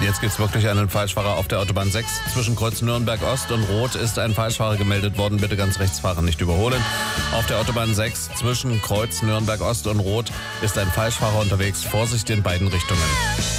Jetzt gibt es wirklich einen Falschfahrer auf der Autobahn 6. Zwischen Kreuz Nürnberg Ost und Rot ist ein Falschfahrer gemeldet worden. Bitte ganz rechts fahren, nicht überholen. Auf der Autobahn 6 zwischen Kreuz Nürnberg Ost und Rot ist ein Falschfahrer unterwegs. Vorsicht in beiden Richtungen.